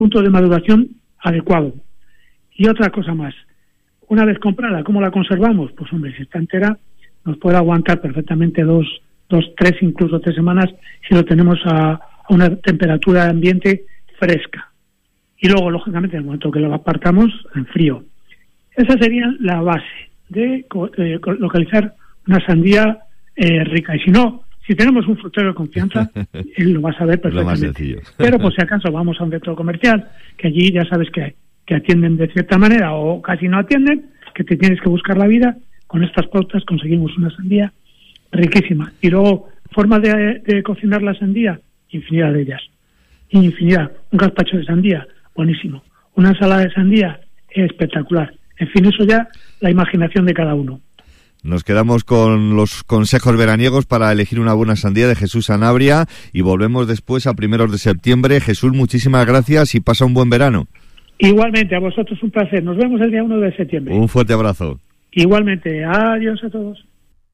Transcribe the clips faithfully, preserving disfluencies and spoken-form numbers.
punto de maduración adecuado. Y otra cosa más, una vez comprada, ¿cómo la conservamos? Pues hombre, si está entera, nos puede aguantar perfectamente dos, dos, tres, incluso tres semanas si lo tenemos a, a una temperatura de ambiente fresca. Y luego, lógicamente, en el momento que lo apartamos, en frío. Esa sería la base de eh, localizar una sandía eh, rica. Y si no, si tenemos un frutero de confianza, él lo va a saber perfectamente. Pero por si acaso vamos a un centro comercial, que allí ya sabes que, que atienden de cierta manera o casi no atienden, que te tienes que buscar la vida. Con estas pautas conseguimos una sandía riquísima. Y luego, formas de, de cocinar la sandía, infinidad de ellas. Infinidad. Un gazpacho de sandía, buenísimo. Una ensalada de sandía, espectacular. En fin, eso ya, la imaginación de cada uno. Nos quedamos con los consejos veraniegos para elegir una buena sandía de Jesús Sanabria y volvemos después a primeros de septiembre. Jesús, muchísimas gracias y pasa un buen verano. Igualmente, a vosotros un placer. Nos vemos el día uno de septiembre. Un fuerte abrazo. Igualmente, adiós a todos.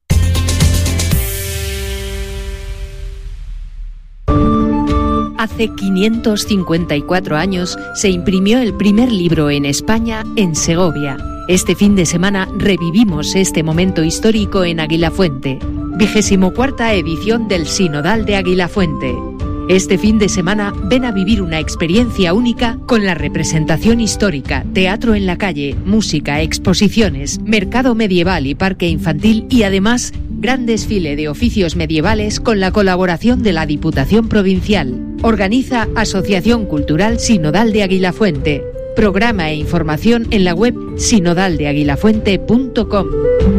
Hace quinientos cincuenta y cuatro años se imprimió el primer libro en España, en Segovia. Este fin de semana revivimos este momento histórico en Aguilafuente. Vigésimo cuarta edición del Sinodal de Aguilafuente. Este fin de semana ven a vivir una experiencia única con la representación histórica, teatro en la calle, música, exposiciones, mercado medieval y parque infantil y además gran desfile de oficios medievales con la colaboración de la Diputación Provincial. Organiza Asociación Cultural Sinodal de Aguilafuente. Programa e información en la web sinodal de aguilafuente punto com.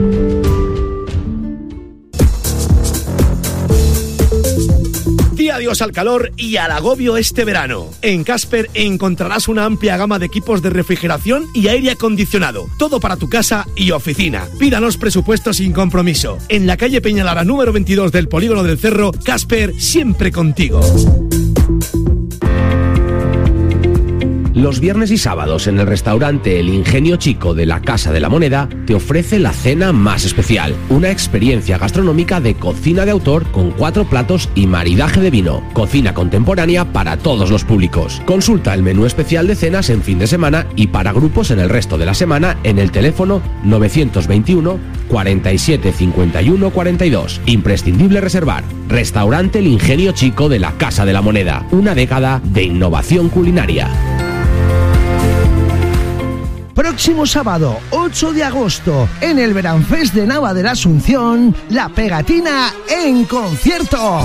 Di adiós al calor y al agobio este verano. En Casper encontrarás una amplia gama de equipos de refrigeración y aire acondicionado. Todo para tu casa y oficina. Pídanos presupuestos sin compromiso. En la calle Peñalara número veintidós del Polígono del Cerro, Casper siempre contigo. Los viernes y sábados en el restaurante El Ingenio Chico de la Casa de la Moneda te ofrece la cena más especial, una experiencia gastronómica de cocina de autor con cuatro platos y maridaje de vino, cocina contemporánea para todos los públicos. Consulta el menú especial de cenas en fin de semana y para grupos en el resto de la semana en el teléfono novecientos veintiuno, cuarenta y siete, cincuenta y uno, cuarenta y dos. Imprescindible reservar. Restaurante El Ingenio Chico de la Casa de la Moneda, una década de innovación culinaria. Próximo sábado, ocho de agosto, en el Veranfest de Nava de la Asunción, La Pegatina en concierto.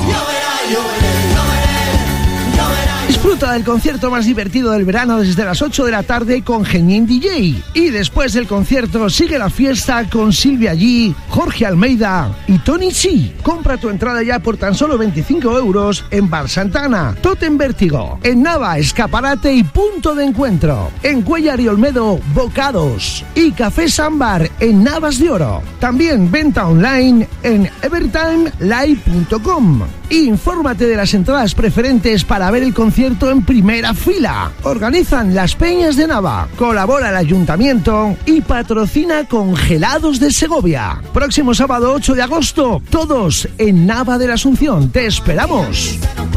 Disfruta del concierto más divertido del verano desde las ocho de la tarde con Genin D J. Y después del concierto sigue la fiesta con Silvia G, Jorge Almeida y Tony C. Compra tu entrada ya por tan solo veinticinco euros en Bar Santana, Totem Vértigo, en Nava, escaparate y punto de encuentro. En Cuellar y Olmedo, Bocados. Y Café Sambar en Navas de Oro. También venta online en evertime live punto com. Infórmate de las entradas preferentes para ver el concierto en primera fila. Organizan las Peñas de Nava, colabora el Ayuntamiento y patrocina Congelados de Segovia. Próximo sábado ocho de agosto, todos en Nava de la Asunción. Te esperamos.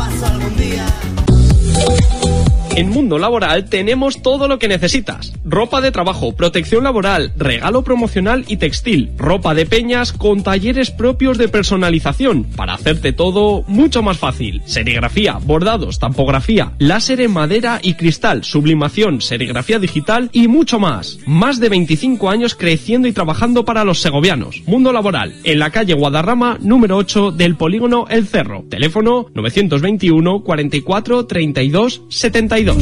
En Mundo Laboral tenemos todo lo que necesitas. Ropa de trabajo, protección laboral, regalo promocional y textil. Ropa de peñas con talleres propios de personalización para hacerte todo mucho más fácil. Serigrafía, bordados, tampografía, láser en madera y cristal, sublimación, serigrafía digital y mucho más. Más de veinticinco años creciendo y trabajando para los segovianos. Mundo Laboral, en la calle Guadarrama, número ocho del Polígono El Cerro. Teléfono novecientos veintiuno, cuarenta y cuatro, treinta y dos, setenta y dos.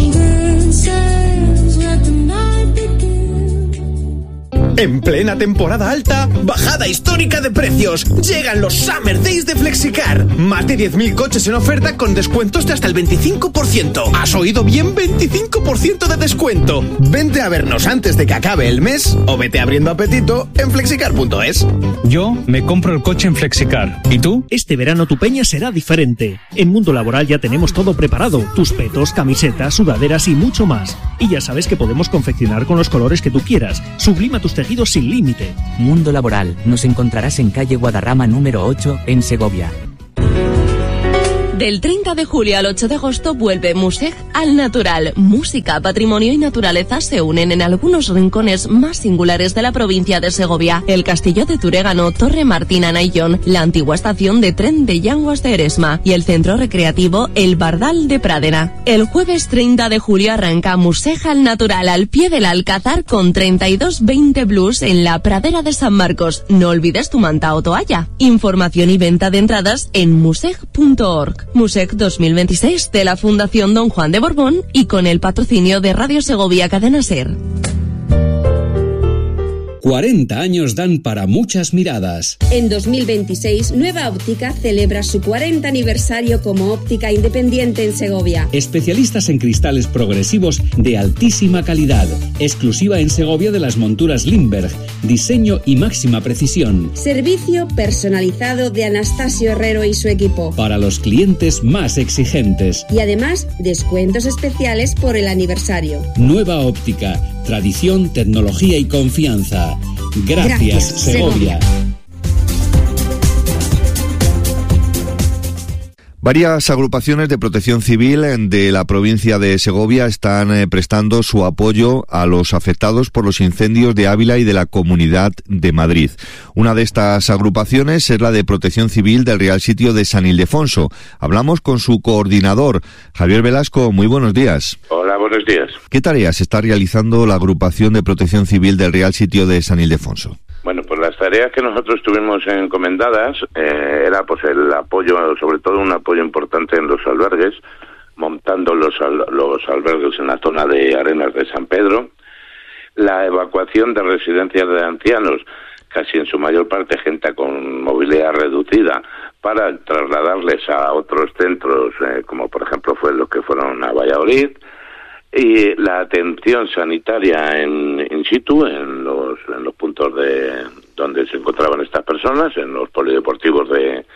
En plena temporada alta, bajada histórica de precios. Llegan los Summer Days de Flexicar. Más de diez mil coches en oferta con descuentos de hasta el veinticinco por ciento. ¿Has oído bien? veinticinco por ciento de descuento. Vente a vernos antes de que acabe el mes o vete abriendo apetito en flexicar punto es. Yo me compro el coche en Flexicar. ¿Y tú? Este verano tu peña será diferente. En Mundo Laboral ya tenemos todo preparado. Tus petos, camisetas, sudaderas y mucho más. Y ya sabes que podemos confeccionar con los colores que tú quieras. Sublima tus tejidos sin límite. Mundo Laboral. Nos encontrarás en calle Guadarrama número ocho, en Segovia. Del treinta de julio al ocho de agosto vuelve Museg al natural. Música, patrimonio y naturaleza se unen en algunos rincones más singulares de la provincia de Segovia. El Castillo de Turégano, Torre Martina Naillón, la antigua estación de tren de Llanguas de Eresma y el centro recreativo El Bardal de Pradera. El jueves treinta de julio arranca Museg al natural al pie del Alcázar con treinta y dos veinte Blues en la Pradera de San Marcos. No olvides tu manta o toalla. Información y venta de entradas en museg punto org. Museg dos mil veintiséis de la Fundación Don Juan de Borbón y con el patrocinio de Radio Segovia Cadena Ser. cuarenta años dan para muchas miradas. En dos mil veintiséis, Nueva Óptica celebra su cuarenta aniversario como óptica independiente en Segovia. Especialistas en cristales progresivos de altísima calidad. Exclusiva en Segovia de las monturas Lindberg. Diseño y máxima precisión. Servicio personalizado de Anastasio Herrero y su equipo. Para los clientes más exigentes. Y además, descuentos especiales por el aniversario. Nueva Óptica. Tradición, tecnología y confianza. Gracias, Gracias Segovia. Segovia. Varias agrupaciones de protección civil de la provincia de Segovia están eh, prestando su apoyo a los afectados por los incendios de Ávila y de la Comunidad de Madrid. Una de estas agrupaciones es la de Protección Civil del Real Sitio de San Ildefonso. Hablamos con su coordinador, Javier Velasco. Muy buenos días. Hola, buenos días. ¿Qué tareas está realizando la agrupación de Protección Civil del Real Sitio de San Ildefonso? Bueno, pues las tareas que nosotros tuvimos encomendadas eh, era pues el apoyo, sobre todo un apoyo importante en los albergues, montando los, al, los albergues en la zona de Arenas de San Pedro, la evacuación de residencias de ancianos, casi en su mayor parte gente con movilidad reducida, para trasladarles a otros centros, eh, como por ejemplo fue lo que fueron a Valladolid, y la atención sanitaria en in situ, en los, en los puntos de donde se encontraban estas personas, en los polideportivos de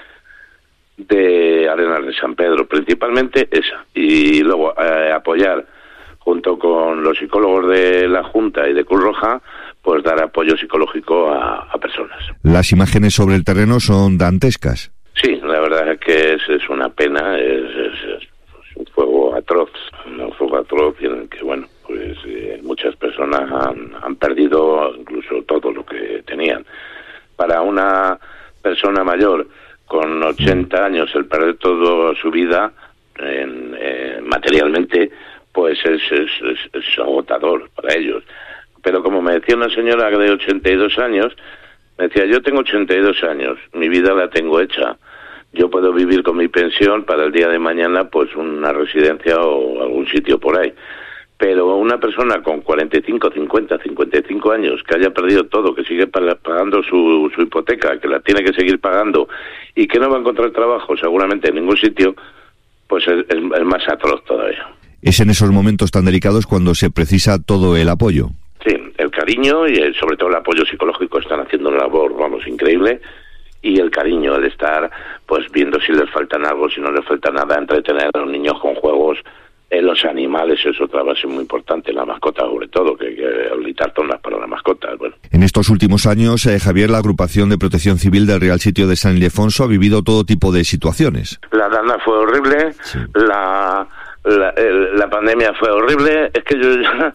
de Arenas de San Pedro, principalmente esa, y luego eh, apoyar junto con los psicólogos de la Junta y de Cruz Roja, pues dar apoyo psicológico a, a personas. Las imágenes sobre el terreno son dantescas. Sí, la verdad es que es, es una pena, es, es, es un fuego atroz, un fuego atroz en el que, bueno, pues eh, muchas personas han, han perdido incluso todo lo que tenían. Para una persona mayor con ochenta años, el perder toda su vida en, eh, materialmente, pues es, es, es, es agotador para ellos. Pero como me decía una señora de ochenta y dos años, me decía, yo tengo ochenta y dos años, mi vida la tengo hecha. Yo puedo vivir con mi pensión para el día de mañana, pues una residencia o algún sitio por ahí. Pero una persona con cuarenta y cinco, cincuenta, cincuenta y cinco años, que haya perdido todo, que sigue pagando su, su hipoteca, que la tiene que seguir pagando y que no va a encontrar trabajo seguramente en ningún sitio, pues es, es, es más atroz todavía. Es en esos momentos tan delicados cuando se precisa todo el apoyo. Sí, el cariño y el, sobre todo el apoyo psicológico. Están haciendo una labor, vamos, increíble. Y el cariño, el estar pues viendo si les faltan algo, si no les falta nada, entretener a los niños con juegos, en los animales es otra base muy importante, la mascota sobre todo, que hay que habilitar zonas para las mascotas. Bueno. En estos últimos años, eh, Javier, la agrupación de protección civil del Real Sitio de San Ildefonso ha vivido todo tipo de situaciones. La dana fue horrible, sí. la... La, el, la pandemia fue horrible, es que yo ya,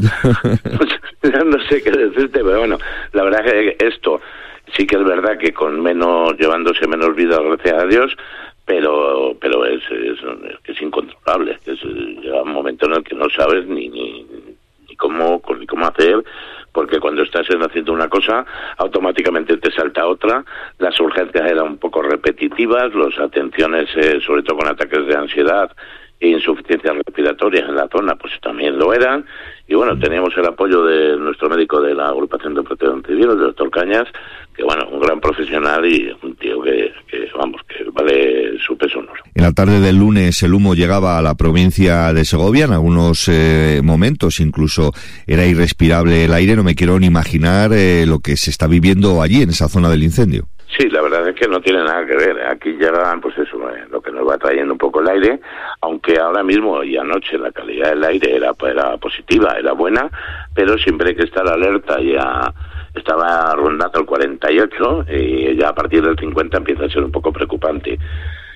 ya no sé qué decirte, pero bueno, la verdad es que esto sí que es verdad que con menos, llevándose menos vida, gracias a Dios, pero pero es es, es incontrolable, es, llega un momento en el que no sabes ni ni, ni cómo ni cómo hacer, porque cuando estás haciendo una cosa, automáticamente te salta otra, las urgencias eran un poco repetitivas, las atenciones, eh, sobre todo con ataques de ansiedad, e insuficiencias respiratorias en la zona, pues también lo eran. Y bueno, teníamos el apoyo de nuestro médico de la agrupación de protección civil, el doctor Cañas, que bueno, un gran profesional y un tío que, que vamos, que vale su peso en oro. En la tarde del lunes el humo llegaba a la provincia de Segovia, en algunos eh, momentos incluso era irrespirable el aire. No me quiero ni imaginar eh, lo que se está viviendo allí en esa zona del incendio. Sí, la verdad es que no tiene nada que ver. Aquí llega, pues eso, eh, lo que nos va trayendo un poco el aire, aunque ahora mismo y anoche la calidad del aire era, era positiva, era buena, pero siempre hay que estar alerta. Ya estaba rondando el cuarenta y ocho y ya a partir del cincuenta empieza a ser un poco preocupante.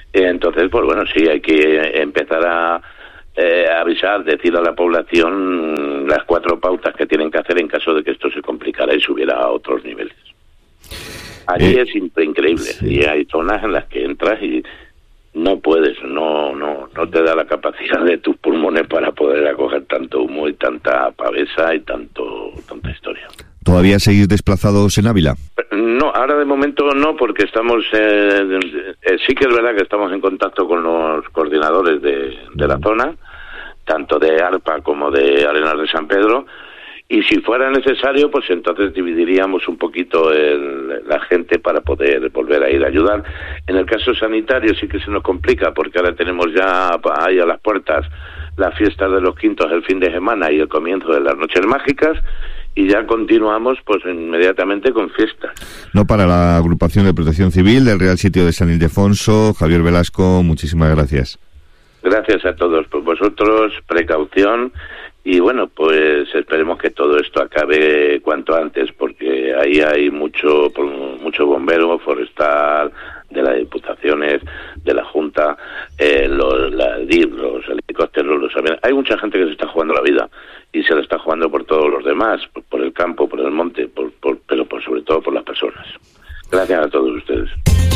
Entonces, pues bueno, sí, hay que empezar a eh, avisar, decir a la población las cuatro pautas que tienen que hacer en caso de que esto se complicara y subiera a otros niveles. Allí eh, es increíble, sí. Y hay zonas en las que entras y no puedes, no no no te da la capacidad de tus pulmones para poder acoger tanto humo y tanta pavesa y tanto tanta historia. ¿Todavía seguís desplazados en Ávila? No, ahora de momento no, porque estamos, eh, eh, sí que es verdad que estamos en contacto con los coordinadores de, de la zona, tanto de ARPA como de Arenas de San Pedro, y si fuera necesario, pues entonces dividiríamos un poquito el, la gente para poder volver a ir a ayudar. En el caso sanitario sí que se nos complica, porque ahora tenemos ya ahí a las puertas las fiestas de los quintos el fin de semana y el comienzo de las noches mágicas, y ya continuamos pues inmediatamente con fiestas. No para la Agrupación de Protección Civil del Real Sitio de San Ildefonso, Javier Velasco, muchísimas gracias. Gracias a todos por vosotros, precaución, y bueno, pues esperemos que todo esto acabe cuanto antes, porque ahí hay mucho mucho bombero forestal, de las diputaciones, de la Junta, eh, los, la D I R, los helicópteros, los aviones. Hay mucha gente que se está jugando la vida y se la está jugando por todos los demás, por, por el campo, por el monte, por, por, pero por, sobre todo por las personas. Gracias a todos ustedes.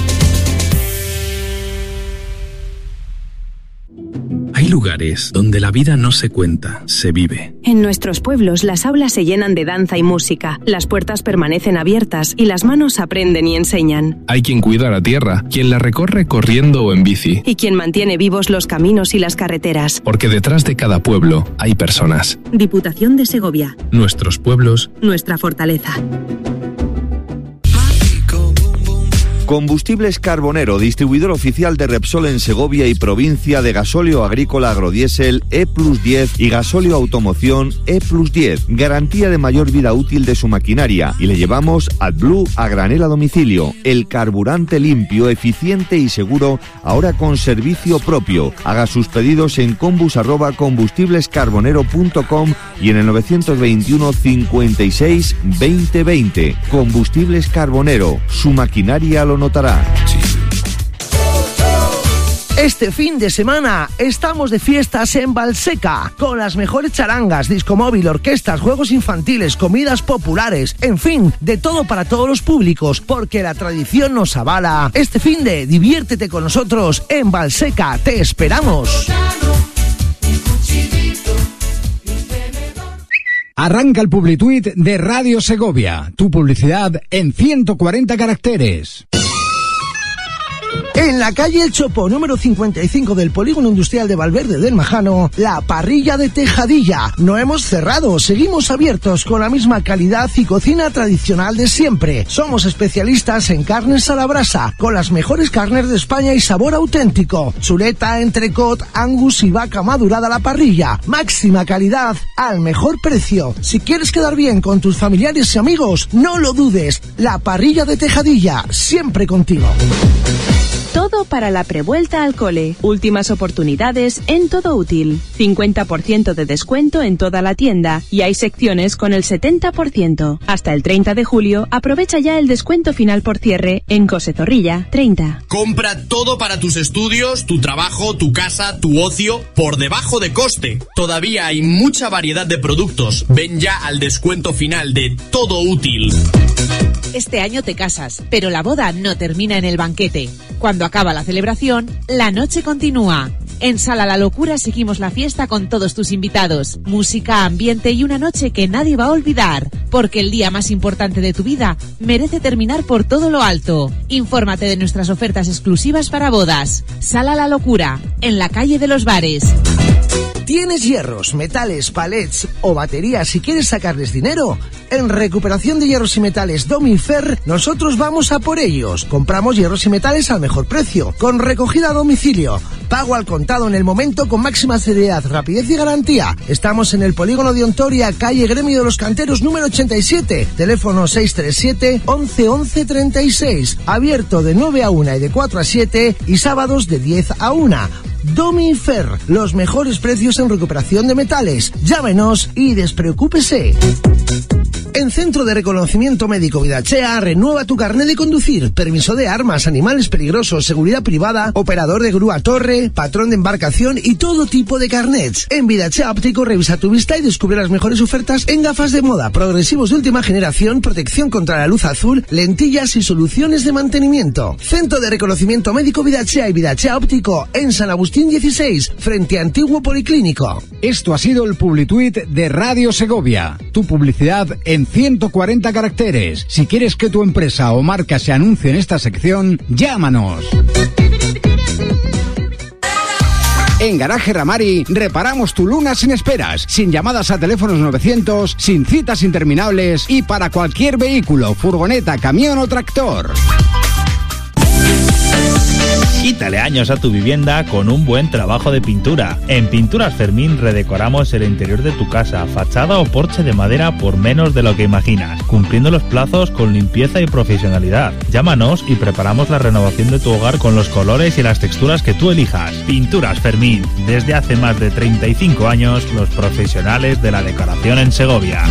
Hay lugares donde la vida no se cuenta, se vive. En nuestros pueblos las aulas se llenan de danza y música, las puertas permanecen abiertas y las manos aprenden y enseñan. Hay quien cuida la tierra, quien la recorre corriendo o en bici. Y quien mantiene vivos los caminos y las carreteras. Porque detrás de cada pueblo hay personas. Diputación de Segovia. Nuestros pueblos. Nuestra fortaleza. Combustibles Carbonero, distribuidor oficial de Repsol en Segovia y provincia, de gasóleo agrícola agrodiesel E plus diez y gasóleo automoción E plus diez. Garantía de mayor vida útil de su maquinaria. Y le llevamos AdBlue a granel a domicilio. El carburante limpio, eficiente y seguro, ahora con servicio propio. Haga sus pedidos en combus arroba combustiblescarbonero punto com y en el novecientos veintiuno cincuenta y seis veinte veinte. Combustibles Carbonero, su maquinaria lo notará. Este fin de semana estamos de fiestas en Valseca, con las mejores charangas, disco móvil, orquestas, juegos infantiles, comidas populares, en fin, de todo para todos los públicos, porque la tradición nos avala. Este fin de diviértete con nosotros en Valseca, te esperamos. Arranca el Publituit de Radio Segovia, tu publicidad en ciento cuarenta caracteres. En la calle El Chopo, número cincuenta y cinco del Polígono Industrial de Valverde del Majano, la parrilla de Tejadilla. No hemos cerrado, seguimos abiertos con la misma calidad y cocina tradicional de siempre. Somos especialistas en carnes a la brasa, con las mejores carnes de España y sabor auténtico. Chuleta, entrecot, angus y vaca madurada a la parrilla. Máxima calidad al mejor precio. Si quieres quedar bien con tus familiares y amigos, no lo dudes. La parrilla de Tejadilla, siempre contigo. Todo para la prevuelta al cole. Últimas oportunidades en Todo Útil. cincuenta por ciento de descuento en toda la tienda y hay secciones con el setenta por ciento. Hasta el treinta de julio aprovecha ya el descuento final por cierre en Cose Zorrilla treinta. Compra todo para tus estudios, tu trabajo, tu casa, tu ocio, por debajo de coste. Todavía hay mucha variedad de productos. Ven ya al descuento final de Todo Útil. Este año te casas, pero la boda no termina en el banquete. Cuando acaba la celebración, la noche continúa. En Sala La Locura seguimos la fiesta con todos tus invitados. Música, ambiente y una noche que nadie va a olvidar. Porque el día más importante de tu vida merece terminar por todo lo alto. Infórmate de nuestras ofertas exclusivas para bodas. Sala La Locura, en la calle de los Bares. ¿Tienes hierros, metales, palets o baterías y quieres sacarles dinero? En Recuperación de Hierros y Metales Domifer, nosotros vamos a por ellos. Compramos hierros y metales al mejor precio, con recogida a domicilio, pago al contado en el momento con máxima celeridad, rapidez y garantía. Estamos en el Polígono de Ontoria, calle Gremio de los Canteros número ochenta y siete, teléfono seis tres siete, once, once, treinta y seis, abierto de nueve a una y de cuatro a siete y sábados de diez a una. Domifer, los mejores precios en recuperación de metales. Llámenos y despreocúpese. En Centro de Reconocimiento Médico Vidachea, renueva tu carnet de conducir, permiso de armas, animales peligrosos, seguridad privada, operador de grúa torre, patrón de embarcación y todo tipo de carnets. En Vidachea Óptico revisa tu vista y descubre las mejores ofertas en gafas de moda, progresivos de última generación, protección contra la luz azul, lentillas y soluciones de mantenimiento. Centro de Reconocimiento Médico Vidachea y Vidachea Óptico en San Agustín dieciséis, frente a Antiguo Policlínico. Esto ha sido el Publituit de Radio Segovia. Tu publicidad en ciento cuarenta caracteres. Si quieres que tu empresa o marca se anuncie en esta sección, llámanos. En Garaje Ramari reparamos tu Luna sin esperas, sin llamadas a teléfonos novecientos, sin citas interminables y para cualquier vehículo, furgoneta, camión o tractor. Quítale años a tu vivienda con un buen trabajo de pintura. En Pinturas Fermín redecoramos el interior de tu casa, fachada o porche de madera por menos de lo que imaginas, cumpliendo los plazos con limpieza y profesionalidad. Llámanos y preparamos la renovación de tu hogar con los colores y las texturas que tú elijas. Pinturas Fermín, desde hace más de treinta y cinco años, los profesionales de la decoración en Segovia.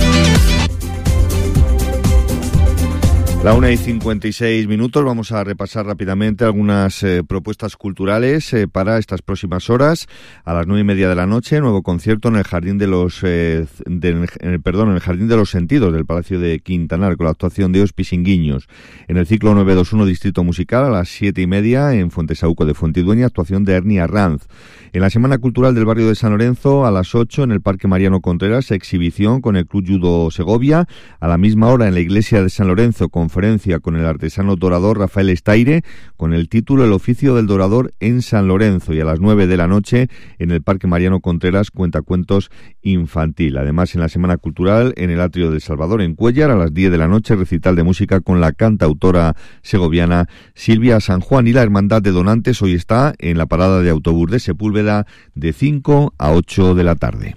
La una y cincuenta y seis minutos, vamos a repasar rápidamente algunas eh, propuestas culturales eh, para estas próximas horas. A las nueve y media de la noche, nuevo concierto en el Jardín de los eh, de, en el, perdón, en el Jardín de los Sentidos del Palacio de Quintanar, con la actuación de Os Pisinguiños. En el ciclo nueve dos uno Distrito Musical, a las siete y media, en Fuentesauco de Fuentidueña, actuación de Ernie Arranz. En la Semana Cultural del Barrio de San Lorenzo, a las ocho, en el Parque Mariano Contreras, exhibición con el Club Judo Segovia. A la misma hora, en la Iglesia de San Lorenzo, conferencia con el artesano dorador Rafael Estaire, con el título El oficio del dorador en San Lorenzo. Y a las nueve de la noche, en el Parque Mariano Contreras, cuentacuentos infantil. Además, en la Semana Cultural, en el Atrio del Salvador, en Cuéllar, a las diez de la noche, recital de música con la cantautora segoviana Silvia San Juan. Y la Hermandad de Donantes hoy está en la parada de autobús de Sepúlveda de cinco a ocho de la tarde.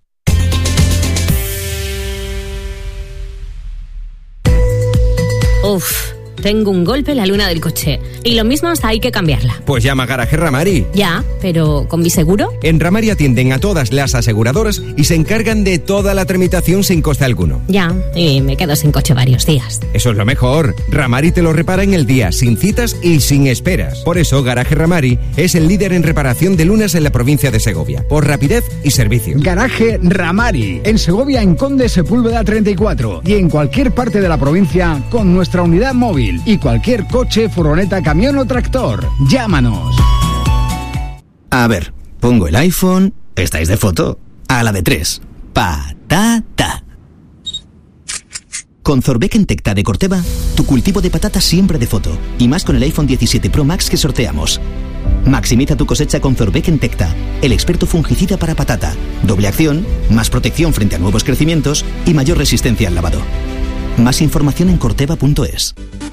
Uf, tengo un golpe en la luna del coche. Y lo mismo hasta hay que cambiarla. Pues llama a Garaje Ramari. Ya, pero ¿con mi seguro? En Ramari atienden a todas las aseguradoras y se encargan de toda la tramitación sin coste alguno. Ya, y me quedo sin coche varios días. Eso es lo mejor. Ramari te lo repara en el día, sin citas y sin esperas. Por eso Garaje Ramari es el líder en reparación de lunas en la provincia de Segovia, por rapidez y servicio. Garaje Ramari, en Segovia, en Conde Sepúlveda treinta y cuatro, y en cualquier parte de la provincia con nuestra unidad móvil y cualquier coche, furgoneta, camión o tractor. Llámanos. A ver, pongo el iPhone. ¿Estáis de foto? A la de tres. Patata. Con Zorbeck Tecta de Corteva, tu cultivo de patatas siempre de foto. Y más con el iPhone diecisiete Pro Max que sorteamos. Maximiza tu cosecha con Zorbeck Tecta, el experto fungicida para patata. Doble acción, más protección frente a nuevos crecimientos y mayor resistencia al lavado. Más información en corteva punto es.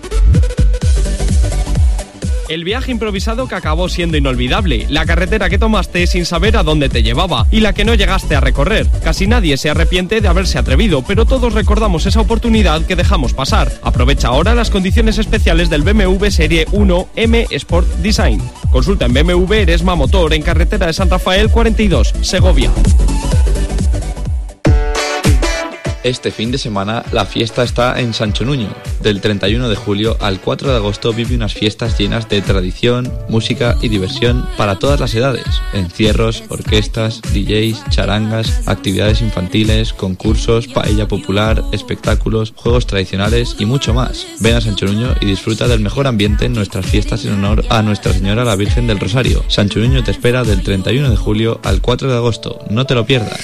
El viaje improvisado que acabó siendo inolvidable, la carretera que tomaste sin saber a dónde te llevaba y la que no llegaste a recorrer. Casi nadie se arrepiente de haberse atrevido, pero todos recordamos esa oportunidad que dejamos pasar. Aprovecha ahora las condiciones especiales del B M W Serie uno M Sport Design. Consulta en B M W Eresma Motor en carretera de San Rafael cuarenta y dos, Segovia. Este fin de semana la fiesta está en Sancho Nuño. Del treinta y uno de julio al cuatro de agosto vive unas fiestas llenas de tradición, música y diversión para todas las edades. Encierros, orquestas, D Js, charangas, actividades infantiles, concursos, paella popular, espectáculos, juegos tradicionales y mucho más. Ven a Sancho Nuño y disfruta del mejor ambiente en nuestras fiestas en honor a Nuestra Señora la Virgen del Rosario. Sancho Nuño te espera del treinta y uno de julio al cuatro de agosto. No te lo pierdas.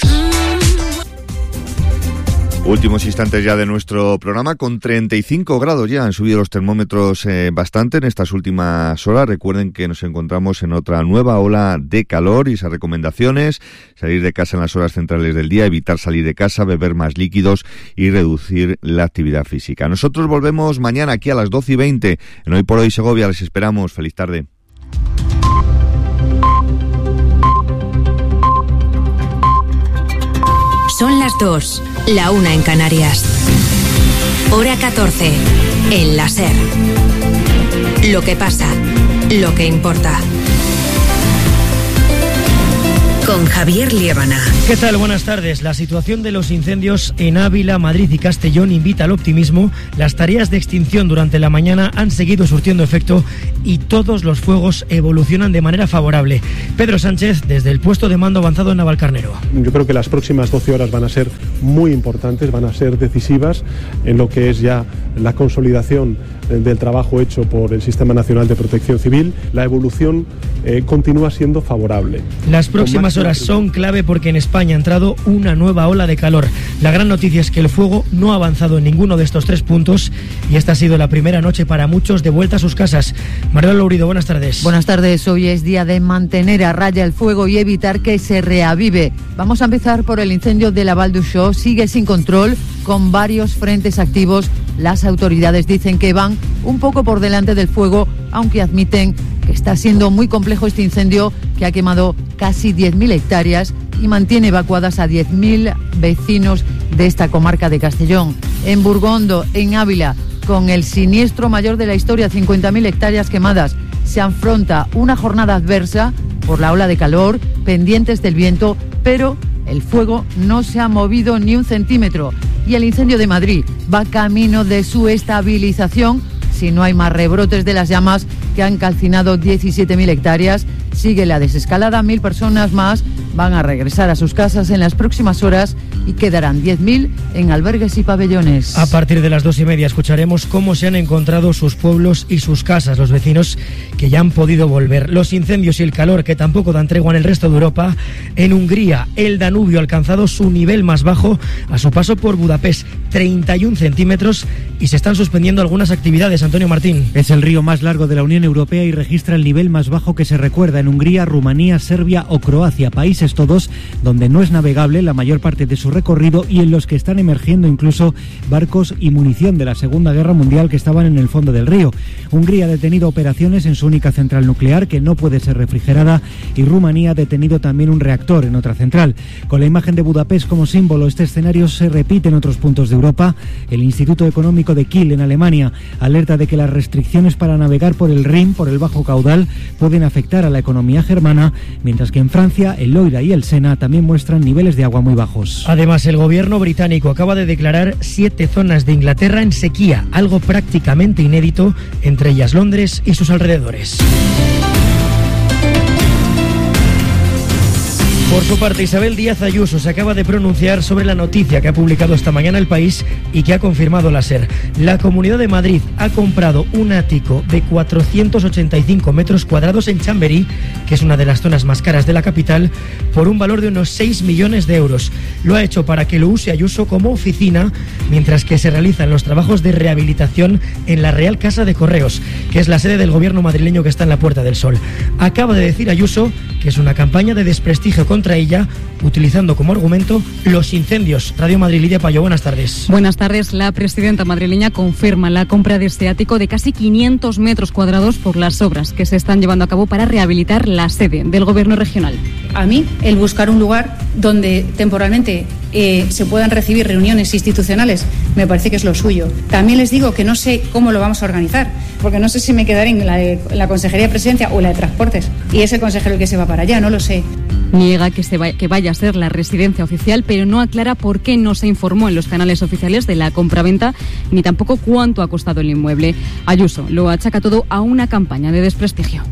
Últimos instantes ya de nuestro programa, con treinta y cinco grados ya han subido los termómetros eh, bastante en estas últimas horas. Recuerden que nos encontramos en otra nueva ola de calor y esas recomendaciones: salir de casa en las horas centrales del día, evitar salir de casa, beber más líquidos y reducir la actividad física. Nosotros volvemos mañana aquí a las doce y veinte en Hoy por Hoy Segovia. Les esperamos. Feliz tarde. Son las dos, la una en Canarias. Hora catorce, en la SER. Lo que pasa, lo que importa. con Javier Liébana. ¿Qué tal? Buenas tardes. La situación de los incendios en Ávila, Madrid y Castellón invita al optimismo. Las tareas de extinción durante la mañana han seguido surtiendo efecto y todos los fuegos evolucionan de manera favorable. Pedro Sánchez, desde el puesto de mando avanzado en Navalcarnero. Yo creo que las próximas doce horas van a ser muy importantes, van a ser decisivas en lo que es ya la consolidación del trabajo hecho por el Sistema Nacional de Protección Civil. La evolución eh, continúa siendo favorable. Las próximas horas son clave porque en España ha entrado una nueva ola de calor. La gran noticia es que el fuego no ha avanzado en ninguno de estos tres puntos y esta ha sido la primera noche para muchos de vuelta a sus casas. Manuel Lourido, buenas tardes. Buenas tardes. Hoy es día de mantener a raya el fuego y evitar que se reavive. Vamos a empezar por el incendio de la Val d'Uixó. Sigue sin control, con varios frentes activos. Las autoridades dicen que van un poco por delante del fuego, aunque admiten que está siendo muy complejo este incendio que ha quemado casi diez mil hectáreas y mantiene evacuadas a diez mil vecinos de esta comarca de Castellón. En Burgondo, en Ávila, con el siniestro mayor de la historia, cincuenta mil hectáreas quemadas, se afronta una jornada adversa por la ola de calor, pendientes del viento, pero el fuego no se ha movido ni un centímetro. Y el incendio de Madrid va camino de su estabilización si no hay más rebrotes de las llamas que han calcinado diecisiete mil hectáreas. Sigue la desescalada, mil personas más van a regresar a sus casas en las próximas horas y quedarán diez mil en albergues y pabellones. A partir de las dos y media escucharemos cómo se han encontrado sus pueblos y sus casas, los vecinos que ya han podido volver. Los incendios y el calor que tampoco dan tregua en el resto de Europa. En Hungría, el Danubio ha alcanzado su nivel más bajo a su paso por Budapest, treinta y un centímetros, y se están suspendiendo algunas actividades. Antonio Martín. Es el río más largo de la Unión Europea y registra el nivel más bajo que se recuerda en Hungría, Rumanía, Serbia o Croacia, países todos donde no es navegable la mayor parte de su recorrido y en los que están emergiendo incluso barcos y munición de la Segunda Guerra Mundial que estaban en el fondo del río. Hungría ha detenido operaciones en su única central nuclear que no puede ser refrigerada y Rumanía ha detenido también un reactor en otra central. Con la imagen de Budapest como símbolo, este escenario se repite en otros puntos de Europa. El Instituto Económico de Kiel, en Alemania, alerta de que las restricciones para navegar por el Rin, por el bajo caudal, pueden afectar a la economía germana, mientras que en Francia el Loira y el Sena también muestran niveles de agua muy bajos. Además, el gobierno británico acaba de declarar siete zonas de Inglaterra en sequía, algo prácticamente inédito, entre ellas Londres y sus alrededores. Por su parte, Isabel Díaz Ayuso se acaba de pronunciar sobre la noticia que ha publicado esta mañana El País y que ha confirmado la SER. La Comunidad de Madrid ha comprado un ático de cuatrocientos ochenta y cinco metros cuadrados en Chamberí, que es una de las zonas más caras de la capital, por un valor de unos seis millones de euros. Lo ha hecho para que lo use Ayuso como oficina, mientras que se realizan los trabajos de rehabilitación en la Real Casa de Correos, que es la sede del gobierno madrileño que está en la Puerta del Sol. Acaba de decir Ayuso que es una campaña de desprestigio contra ella, utilizando como argumento los incendios. Radio Madrid, Lidia Payo, buenas tardes. Buenas tardes. La presidenta madrileña confirma la compra de este ático de casi quinientos metros cuadrados por las obras que se están llevando a cabo para rehabilitar la sede del gobierno regional. A mí, el buscar un lugar donde temporalmente eh, se puedan recibir reuniones institucionales me parece que es lo suyo. También les digo que no sé cómo lo vamos a organizar, porque no sé si me quedaré en la, de, en la Consejería de Presidencia o en la de Transportes, y es el consejero el que se va para allá, no lo sé. Niega que, se vaya, que vaya a ser la residencia oficial, pero no aclara por qué no se informó en los canales oficiales de la compraventa, ni tampoco cuánto ha costado el inmueble. Ayuso lo achaca todo a una campaña de desprestigio.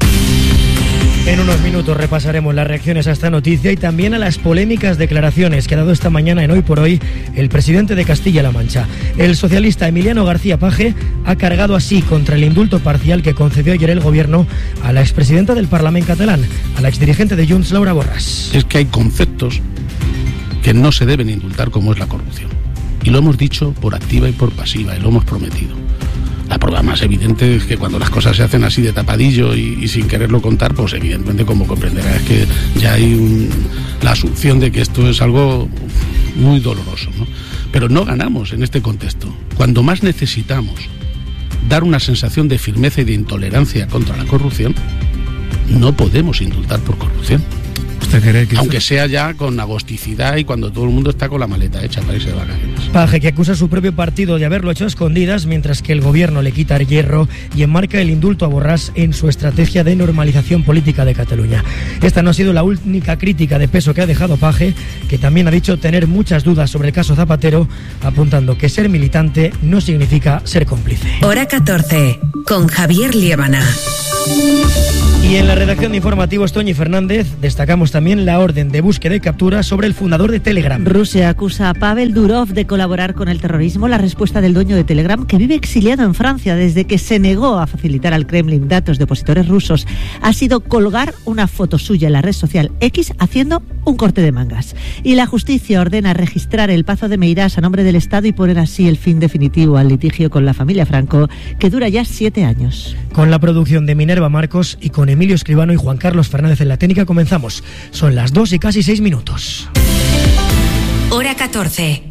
En unos minutos repasaremos las reacciones a esta noticia y también a las polémicas declaraciones que ha dado esta mañana en Hoy por Hoy el presidente de Castilla-La Mancha. El socialista Emiliano García Paje ha cargado así contra el indulto parcial que concedió ayer el gobierno a la expresidenta del Parlamento catalán, a la exdirigente de Junts, Laura Borràs. Es que hay conceptos que no se deben indultar, como es la corrupción. Y lo hemos dicho por activa y por pasiva, y lo hemos prometido. La prueba más evidente es que cuando las cosas se hacen así de tapadillo y, y sin quererlo contar, pues evidentemente, como comprenderás, es que ya hay un, la asunción de que esto es algo muy doloroso, ¿no? Pero no ganamos en este contexto. Cuando más necesitamos dar una sensación de firmeza y de intolerancia contra la corrupción, no podemos indultar por corrupción. ¿Usted cree que aunque sea ya con agosticidad y cuando todo el mundo está con la maleta hecha para irse de vacaciones? Paje, que acusa a su propio partido de haberlo hecho a escondidas, mientras que el gobierno le quita el hierro y enmarca el indulto a Borràs en su estrategia de normalización política de Cataluña. Esta no ha sido la única crítica de peso que ha dejado Paje, que también ha dicho tener muchas dudas sobre el caso Zapatero, apuntando que ser militante no significa ser cómplice. Hora catorce, con Javier Liébana. Y en la redacción de informativos, Toñi Fernández, destacamos también la orden de búsqueda y captura sobre el fundador de Telegram. Rusia acusa a Pavel Durov de colaborar con el terrorismo. La respuesta del dueño de Telegram, que vive exiliado en Francia desde que se negó a facilitar al Kremlin datos de opositores rusos, ha sido colgar una foto suya en la red social X haciendo un corte de mangas. Y la justicia ordena registrar el Pazo de Meirás a nombre del Estado y poner así el fin definitivo al litigio con la familia Franco, que dura ya siete años. Con la producción de Minerva Marcos y con Emilio Escribano y Juan Carlos Fernández en la técnica comenzamos. Son las dos y casi seis minutos. Hora catorce.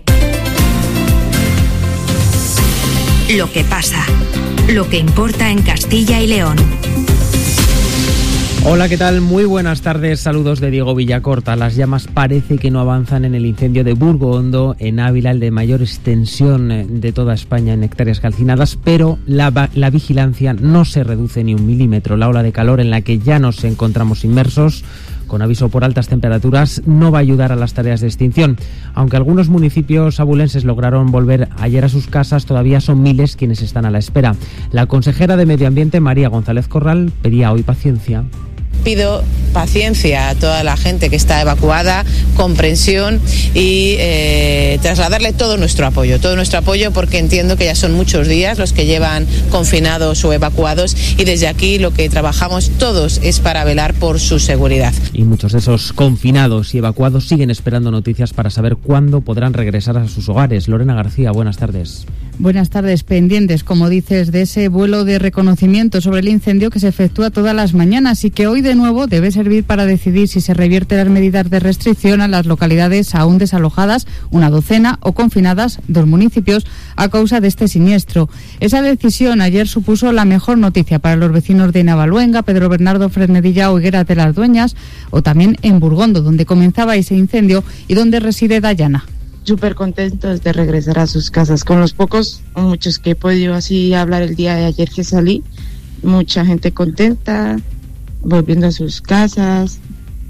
Lo que pasa, lo que importa en Castilla y León. Hola, ¿qué tal? Muy buenas tardes, saludos de Diego Villacorta. Las llamas parece que no avanzan en el incendio de Burgo Hondo, en Ávila, el de mayor extensión de toda España en hectáreas calcinadas, pero la, la vigilancia no se reduce ni un milímetro. La ola de calor en la que ya nos encontramos inmersos, con aviso por altas temperaturas, no va a ayudar a las tareas de extinción. Aunque algunos municipios abulenses lograron volver ayer a sus casas, todavía son miles quienes están a la espera. La consejera de Medio Ambiente, María González Corral, pedía hoy paciencia. Pido paciencia a toda la gente que está evacuada, comprensión y eh, trasladarle todo nuestro apoyo, todo nuestro apoyo porque entiendo que ya son muchos días los que llevan confinados o evacuados y desde aquí lo que trabajamos todos es para velar por su seguridad. Y muchos de esos confinados y evacuados siguen esperando noticias para saber cuándo podrán regresar a sus hogares. Lorena García, buenas tardes. Buenas tardes, pendientes, como dices, de ese vuelo de reconocimiento sobre el incendio que se efectúa todas las mañanas y que hoy de nuevo debe servir para decidir si se revierten las medidas de restricción a las localidades aún desalojadas, una docena, o confinadas, dos municipios, a causa de este siniestro. Esa decisión ayer supuso la mejor noticia para los vecinos de Navaluenga, Pedro Bernardo, Fresnedilla o Higuera de las Dueñas, o también en Burgondo, donde comenzaba ese incendio y donde reside Dayana. Súper contentos de regresar a sus casas. Con los pocos, muchos que he podido así hablar el día de ayer que salí, mucha gente contenta, volviendo a sus casas,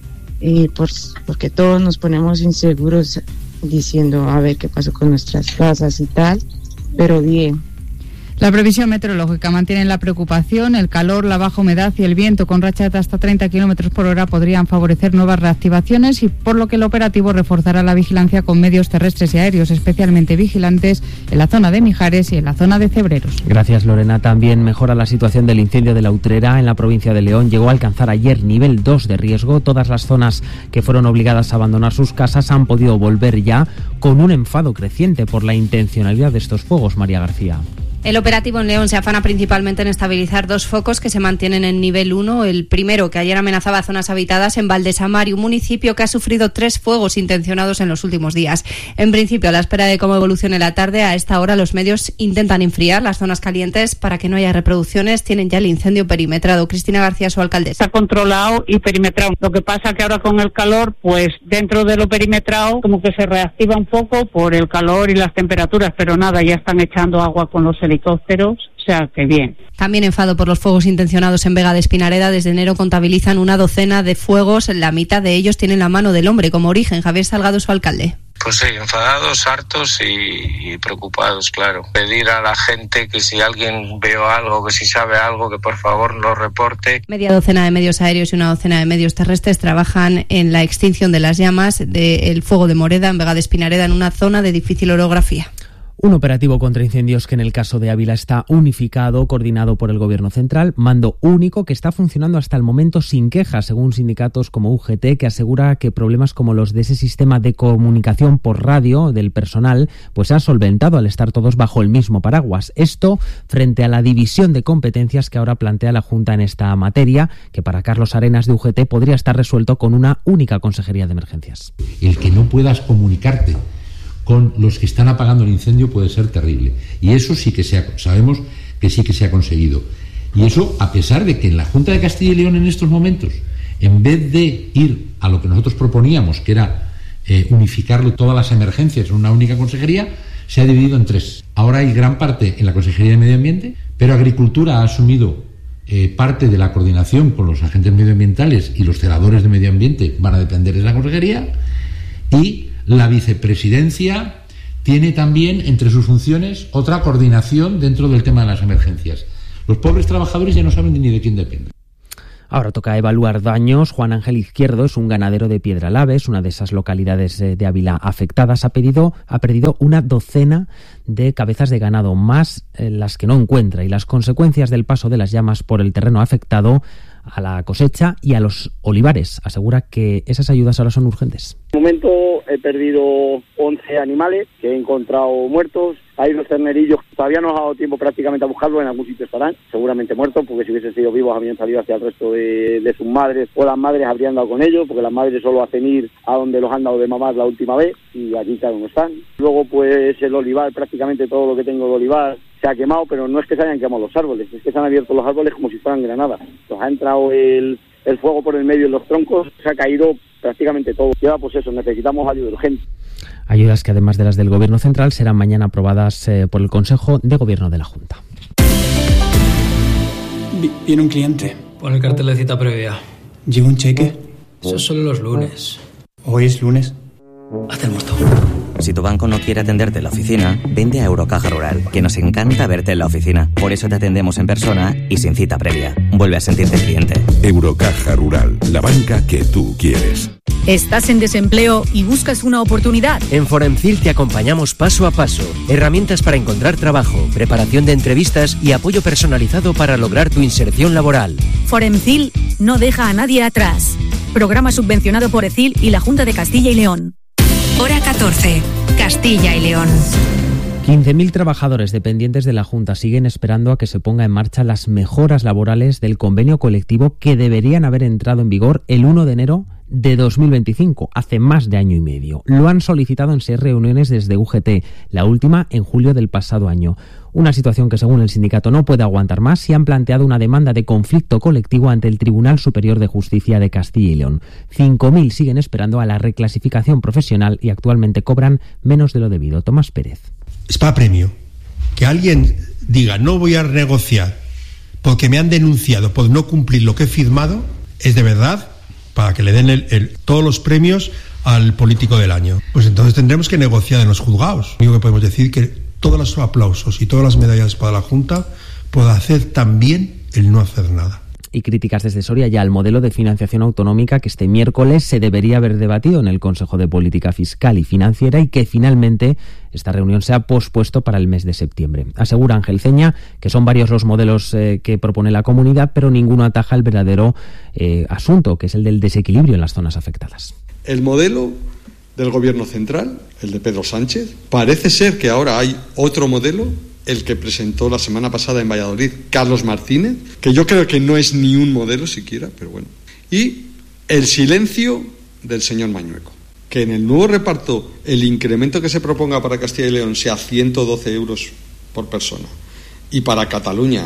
y por, porque todos nos ponemos inseguros diciendo a ver qué pasó con nuestras casas y tal, pero bien. La previsión meteorológica mantiene la preocupación. El calor, la baja humedad y el viento con rachas de hasta treinta kilómetros por hora podrían favorecer nuevas reactivaciones y por lo que el operativo reforzará la vigilancia con medios terrestres y aéreos, especialmente vigilantes en la zona de Mijares y en la zona de Cebreros. Gracias, Lorena. También mejora la situación del incendio de la Utrera en la provincia de León. Llegó a alcanzar ayer nivel dos de riesgo. Todas las zonas que fueron obligadas a abandonar sus casas han podido volver ya, con un enfado creciente por la intencionalidad de estos fuegos. María García. El operativo en León se afana principalmente en estabilizar dos focos que se mantienen en nivel uno. El primero, que ayer amenazaba zonas habitadas en Valdesamar, un municipio que ha sufrido tres fuegos intencionados en los últimos días. En principio, a la espera de cómo evolucione la tarde, a esta hora los medios intentan enfriar las zonas calientes para que no haya reproducciones. Tienen ya el incendio perimetrado. Cristina García, su alcaldesa. Está controlado y perimetrado. Lo que pasa que ahora con el calor, pues dentro de lo perimetrado, como que se reactiva un poco por el calor y las temperaturas, pero nada, ya están echando agua con los helicópteros, o sea que bien. También enfado por los fuegos intencionados en Vega de Espinareda. Desde enero contabilizan una docena de fuegos, la mitad de ellos tienen la mano del hombre como origen. Javier Salgado, su alcalde. Pues sí, enfadados, hartos y, y preocupados, claro. Pedir a la gente que si alguien ve algo, que si sabe algo, que por favor lo reporte. Media docena de medios aéreos y una docena de medios terrestres trabajan en la extinción de las llamas del fuego de Moreda en Vega de Espinareda, en una zona de difícil orografía. Un operativo contra incendios que en el caso de Ávila está unificado, coordinado por el Gobierno Central, mando único que está funcionando hasta el momento sin quejas, según sindicatos como U G T, que asegura que problemas como los de ese sistema de comunicación por radio del personal pues se han solventado al estar todos bajo el mismo paraguas. Esto frente a la división de competencias que ahora plantea la Junta en esta materia, que para Carlos Arenas de U G T podría estar resuelto con una única consejería de emergencias. El que no puedas comunicarte con los que están apagando el incendio puede ser terrible. Y eso sí que se ha, sabemos que sí que se ha conseguido. Y eso a pesar de que en la Junta de Castilla y León en estos momentos en vez de ir a lo que nosotros proponíamos, que era eh, unificarlo todas las emergencias en una única consejería, se ha dividido en tres. Ahora hay gran parte en la Consejería de Medio Ambiente, pero Agricultura ha asumido eh, parte de la coordinación con los agentes medioambientales y los celadores de medio ambiente van a depender de la consejería, y la vicepresidencia tiene también entre sus funciones otra coordinación dentro del tema de las emergencias. Los pobres trabajadores ya no saben ni de quién dependen. Ahora toca evaluar daños. Juan Ángel Izquierdo es un ganadero de Piedralaves, una de esas localidades de Ávila afectadas. Ha pedido, ha perdido una docena de cabezas de ganado, más eh, las que no encuentra, y las consecuencias del paso de las llamas por el terreno afectado a la cosecha y a los olivares. Asegura que esas ayudas ahora son urgentes. De momento he perdido once animales que he encontrado muertos. Hay unos ternerillos, todavía no ha dado tiempo prácticamente a buscarlos, en algún sitio estarán, seguramente muertos, porque si hubiesen sido vivos habrían salido hacia el resto de, de sus madres, o las madres habrían dado con ellos, porque las madres solo hacen ir a donde los han dado de mamar la última vez, y allí cada uno están. Luego pues el olivar, prácticamente todo lo que tengo de olivar se ha quemado, pero no es que se hayan quemado los árboles, es que se han abierto los árboles como si fueran granadas. Nos ha entrado el, el fuego por el medio de los troncos, se ha caído prácticamente todo. Y ahora pues eso, necesitamos ayuda urgente. Ayudas que, además de las del Gobierno Central, serán mañana aprobadas eh, por el Consejo de Gobierno de la Junta. Viene un cliente. Pon el cartel de cita previa. ¿Lleva un cheque? Eso es solo los lunes. ¿Hoy es lunes? Haz el muerto. Si tu banco no quiere atenderte en la oficina, vende a Eurocaja Rural, que nos encanta verte en la oficina. Por eso te atendemos en persona y sin cita previa. Vuelve a sentirte cliente. Eurocaja Rural, la banca que tú quieres. ¿Estás en desempleo y buscas una oportunidad? En Foremcil te acompañamos paso a paso. Herramientas para encontrar trabajo, preparación de entrevistas y apoyo personalizado para lograr tu inserción laboral. Foremcil no deja a nadie atrás. Programa subvencionado por E C I L y la Junta de Castilla y León. Hora catorce. Castilla y León. quince mil trabajadores dependientes de la Junta siguen esperando a que se ponga en marcha las mejoras laborales del convenio colectivo que deberían haber entrado en vigor el uno de enero de dos mil veinticinco, hace más de año y medio. Lo han solicitado en seis reuniones desde U G T, la última en julio del pasado año. Una situación que, según el sindicato, no puede aguantar más, y han planteado una demanda de conflicto colectivo ante el Tribunal Superior de Justicia de Castilla y León. cinco mil siguen esperando a la reclasificación profesional y actualmente cobran menos de lo debido. Tomás Pérez. Es para premio. Que alguien diga no voy a negociar porque me han denunciado por no cumplir lo que he firmado, es de verdad para que le den el, el, todos los premios al político del año. Pues entonces tendremos que negociar en los juzgados. Lo único que podemos decir es que todos los aplausos y todas las medallas para la Junta puede hacer también el no hacer nada. Y críticas desde Soria ya al modelo de financiación autonómica que este miércoles se debería haber debatido en el Consejo de Política Fiscal y Financiera, y que finalmente esta reunión se ha pospuesto para el mes de septiembre. Asegura Ángel Ceña que son varios los modelos eh, que propone la comunidad, pero ninguno ataja el verdadero eh, asunto, que es el del desequilibrio en las zonas afectadas. El modelo del Gobierno central, el de Pedro Sánchez, parece ser que ahora hay otro modelo, el que presentó la semana pasada en Valladolid Carlos Martínez, que yo creo que no es ni un modelo siquiera, pero bueno. Y el silencio del señor Mañueco, que en el nuevo reparto el incremento que se proponga para Castilla y León sea ciento doce euros por persona y para Cataluña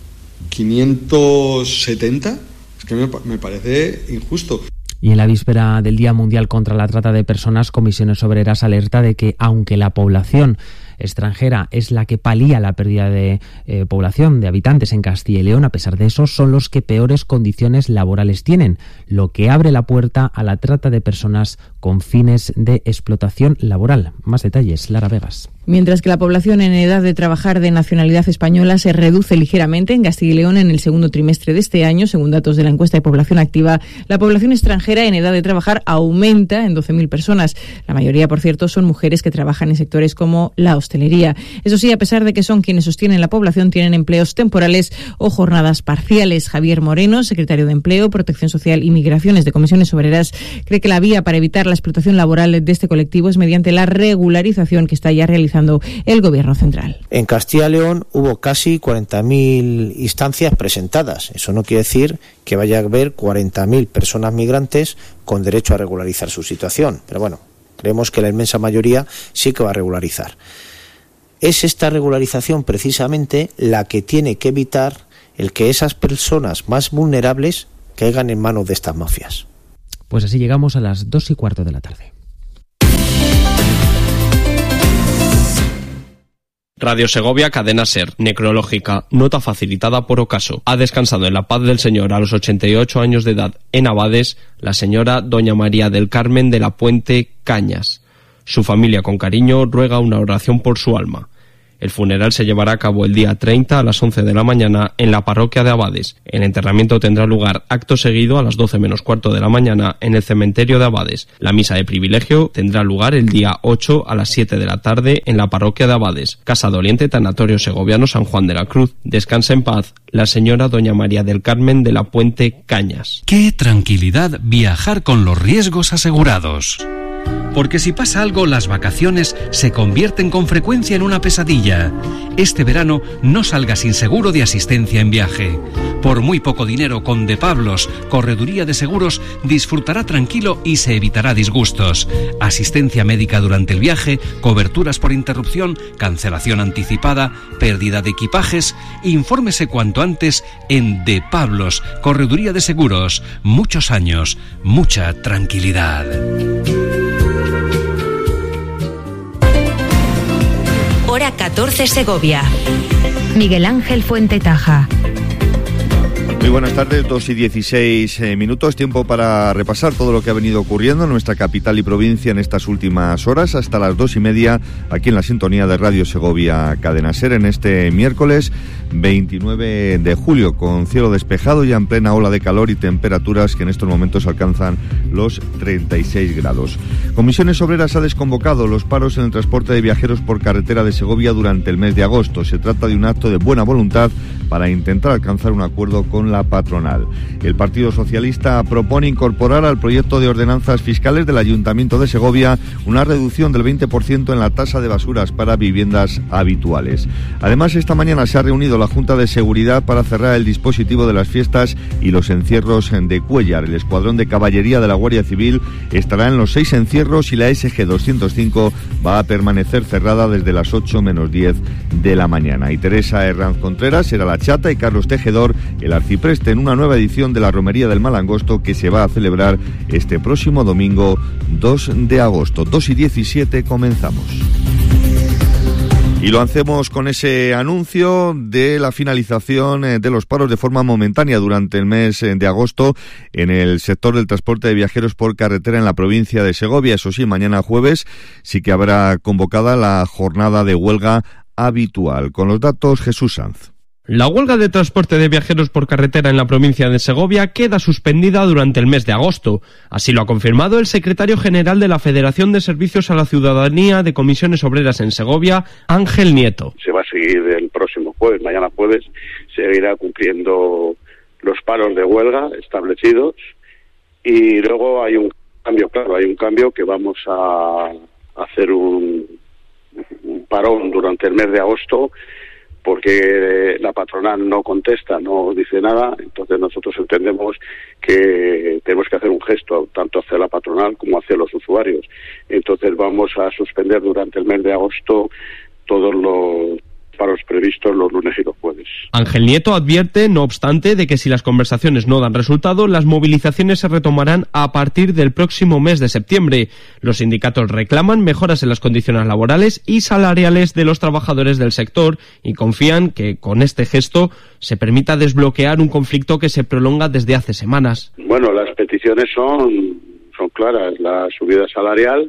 quinientos setenta, es que me, me parece injusto. Y en la víspera del Día Mundial contra la Trata de Personas, Comisiones Obreras alerta de que, aunque la población extranjera es la que palía la pérdida de eh, población, de habitantes en Castilla y León, a pesar de eso, son los que peores condiciones laborales tienen, lo que abre la puerta a la trata de personas con fines de explotación laboral. Más detalles, Lara Vegas. Mientras que la población en edad de trabajar de nacionalidad española se reduce ligeramente en Castilla y León en el segundo trimestre de este año, según datos de la encuesta de población activa, la población extranjera en edad de trabajar aumenta en doce mil personas. La mayoría, por cierto, son mujeres que trabajan en sectores como la hostelería. Eso sí, a pesar de que son quienes sostienen la población, tienen empleos temporales o jornadas parciales. Javier Moreno, secretario de Empleo, Protección Social y Migraciones de Comisiones Obreras, cree que la vía para evitar la explotación laboral de este colectivo es mediante la regularización que está ya realizando el Gobierno central. En Castilla y León hubo casi cuarenta mil instancias presentadas. Eso no quiere decir que vaya a haber cuarenta mil personas migrantes con derecho a regularizar su situación. Pero bueno, creemos que la inmensa mayoría sí que va a regularizar. Es esta regularización precisamente la que tiene que evitar el que esas personas más vulnerables caigan en manos de estas mafias. Pues así llegamos a las dos y cuarto de la tarde. Radio Segovia, Cadena SER, necrológica, nota facilitada por ocaso. Ha descansado en la paz del Señor a los ochenta y ocho años de edad en Abades la señora doña María del Carmen de la Puente Cañas. Su familia con cariño ruega una oración por su alma. El funeral se llevará a cabo el día treinta a las once de la mañana en la parroquia de Abades. El enterramiento tendrá lugar acto seguido a las doce menos cuarto de la mañana en el cementerio de Abades. La misa de privilegio tendrá lugar el día ocho a las siete de la tarde en la parroquia de Abades. Casa Doliente, Tanatorio Segoviano San Juan de la Cruz. Descansa en paz la señora doña María del Carmen de la Puente Cañas. Qué tranquilidad viajar con los riesgos asegurados. Porque si pasa algo, las vacaciones se convierten con frecuencia en una pesadilla. Este verano no salga sin seguro de asistencia en viaje. Por muy poco dinero, con De Pablos, Correduría de Seguros, disfrutará tranquilo y se evitará disgustos. Asistencia médica durante el viaje, coberturas por interrupción, cancelación anticipada, pérdida de equipajes. Infórmese cuanto antes en De Pablos, Correduría de Seguros. Muchos años, mucha tranquilidad. Hora catorce Segovia. Miguel Ángel Fuentetaja. Muy buenas tardes, dos y dieciséis eh, minutos, tiempo para repasar todo lo que ha venido ocurriendo en nuestra capital y provincia en estas últimas horas, hasta las dos y media, aquí en la sintonía de Radio Segovia Cadena SER, en este miércoles veintinueve de julio, con cielo despejado ya en plena ola de calor y temperaturas que en estos momentos alcanzan los treinta y seis grados. Comisiones Obreras ha desconvocado los paros en el transporte de viajeros por carretera de Segovia durante el mes de agosto. Se trata de un acto de buena voluntad para intentar alcanzar un acuerdo con la patronal. El Partido Socialista propone incorporar al proyecto de ordenanzas fiscales del Ayuntamiento de Segovia una reducción del veinte por ciento en la tasa de basuras para viviendas habituales. Además, esta mañana se ha reunido la Junta de Seguridad para cerrar el dispositivo de las fiestas y los encierros de Cuéllar. El escuadrón de caballería de la Guardia Civil estará en los seis encierros y la S G doscientos cinco va a permanecer cerrada desde las ocho menos diez de la mañana. Y Teresa Herranz Contreras será la chata y Carlos Tejedor el arcipreste en una nueva edición de la Romería del Malangosto que se va a celebrar este próximo domingo dos de agosto. dos y diecisiete, comenzamos. Y lo hacemos con ese anuncio de la finalización de los paros de forma momentánea durante el mes de agosto en el sector del transporte de viajeros por carretera en la provincia de Segovia. Eso sí, mañana jueves sí que habrá convocada la jornada de huelga habitual. Con los datos, Jesús Sanz. La huelga de transporte de viajeros por carretera en la provincia de Segovia queda suspendida durante el mes de agosto. Así lo ha confirmado el secretario general de la Federación de Servicios a la Ciudadanía de Comisiones Obreras en Segovia, Ángel Nieto. Se va a seguir el próximo jueves, mañana jueves, seguirá cumpliendo los paros de huelga establecidos y luego hay un cambio, claro, hay un cambio que vamos a hacer un, un parón durante el mes de agosto porque la patronal no contesta, no dice nada, entonces nosotros entendemos que tenemos que hacer un gesto tanto hacia la patronal como hacia los usuarios. Entonces vamos a suspender durante el mes de agosto todos los paros previstos los lunes y los jueves. Ángel Nieto advierte, no obstante, de que si las conversaciones no dan resultado, las movilizaciones se retomarán a partir del próximo mes de septiembre. Los sindicatos reclaman mejoras en las condiciones laborales y salariales de los trabajadores del sector y confían que con este gesto se permita desbloquear un conflicto que se prolonga desde hace semanas. Bueno, las peticiones son, son claras, la subida salarial,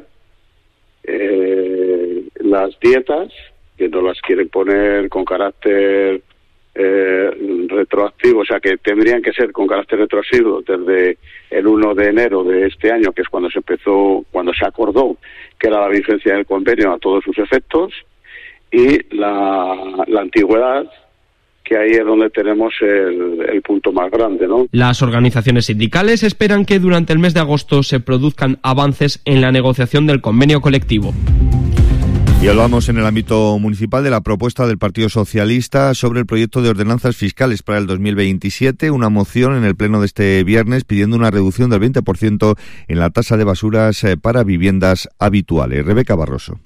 eh, las dietas, que no las quieren poner con carácter eh, retroactivo, o sea que tendrían que ser con carácter retroactivo desde el uno de enero de este año, que es cuando se empezó, cuando se acordó que era la vigencia del convenio a todos sus efectos, y la, la antigüedad, que ahí es donde tenemos el, el punto más grande, ¿no? Las organizaciones sindicales esperan que durante el mes de agosto se produzcan avances en la negociación del convenio colectivo. Y hablamos en el ámbito municipal de la propuesta del Partido Socialista sobre el proyecto de ordenanzas fiscales para el dos mil veintisiete, una moción en el pleno de este viernes pidiendo una reducción del veinte por ciento en la tasa de basuras para viviendas habituales. Rebeca Barroso.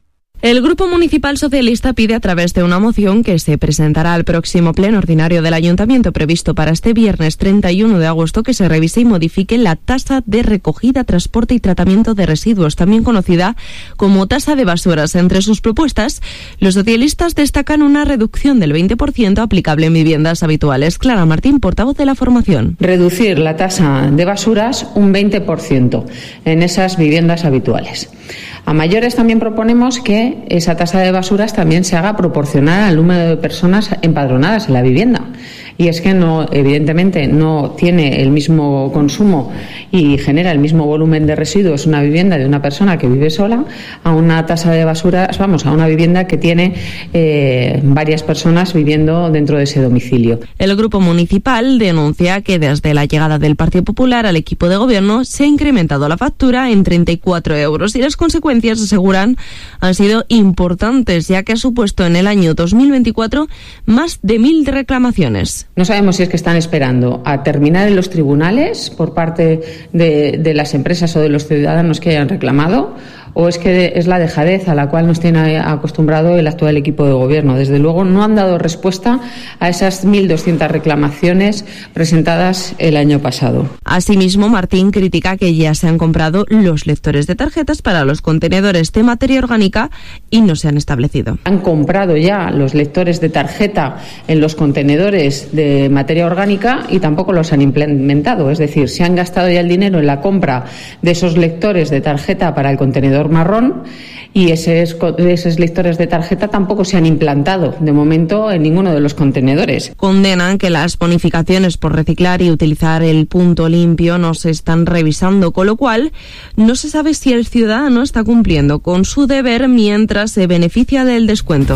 El Grupo Municipal Socialista pide a través de una moción que se presentará al próximo pleno ordinario del Ayuntamiento previsto para este viernes treinta y uno de agosto que se revise y modifique la tasa de recogida, transporte y tratamiento de residuos, también conocida como tasa de basuras. Entre sus propuestas, los socialistas destacan una reducción del veinte por ciento aplicable en viviendas habituales. Clara Martín, portavoz de la formación. Reducir la tasa de basuras un veinte por ciento en esas viviendas habituales. A mayores también proponemos que esa tasa de basuras también se haga proporcional al número de personas empadronadas en la vivienda. Y es que no, evidentemente no tiene el mismo consumo y genera el mismo volumen de residuos una vivienda de una persona que vive sola a una tasa de basuras, vamos, a una vivienda que tiene eh, varias personas viviendo dentro de ese domicilio. El Grupo Municipal denuncia que desde la llegada del Partido Popular al equipo de gobierno se ha incrementado la factura en treinta y cuatro euros y las consecuencias, aseguran, han sido importantes, ya que ha supuesto en el año dos mil veinticuatro más de mil reclamaciones. No sabemos si es que están esperando a terminar en los tribunales por parte de, de las empresas o de los ciudadanos que hayan reclamado, o es que es la dejadez a la cual nos tiene acostumbrado el actual equipo de gobierno. Desde luego no han dado respuesta a esas mil doscientas reclamaciones presentadas el año pasado. Asimismo, Martín critica que ya se han comprado los lectores de tarjetas para los contenedores de materia orgánica y no se han establecido. Han comprado ya los lectores de tarjeta en los contenedores de materia orgánica y tampoco los han implementado. Es decir, se han gastado ya el dinero en la compra de esos lectores de tarjeta para el contenedor marrón y esos, esos lectores de tarjeta tampoco se han implantado de momento en ninguno de los contenedores. Condenan que las bonificaciones por reciclar y utilizar el punto limpio no se están revisando, con lo cual no se sabe si el ciudadano está cumpliendo con su deber mientras se beneficia del descuento.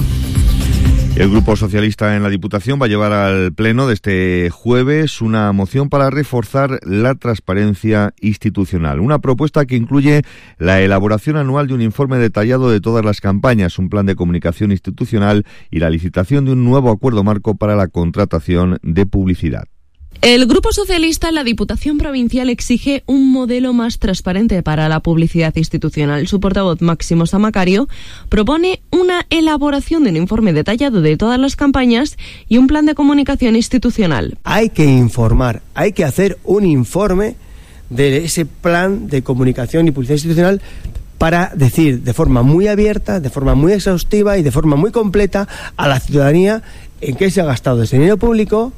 El Grupo Socialista en la Diputación va a llevar al Pleno de este jueves una moción para reforzar la transparencia institucional. Una propuesta que incluye la elaboración anual de un informe detallado de todas las campañas, un plan de comunicación institucional y la licitación de un nuevo acuerdo marco para la contratación de publicidad. El Grupo Socialista en la Diputación Provincial exige un modelo más transparente para la publicidad institucional. Su portavoz, Máximo Samacario, propone una elaboración de un informe detallado de todas las campañas y un plan de comunicación institucional. Hay que informar, hay que hacer un informe de ese plan de comunicación y publicidad institucional para decir de forma muy abierta, de forma muy exhaustiva y de forma muy completa a la ciudadanía en qué se ha gastado ese dinero público